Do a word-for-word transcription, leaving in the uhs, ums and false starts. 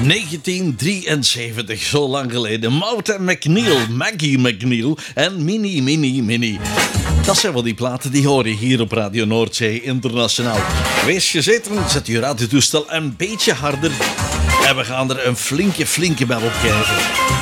negentien drieënzeventig, zo lang geleden. Mout McNeil, Maggie McNeil en Mini, Mini, Mini. Dat zijn wel die platen die hoor je hier op Radio Noordzee Internationaal. Wees gezeten, zet je radiotoestel een beetje harder en we gaan er een flinke, flinke bel op geven.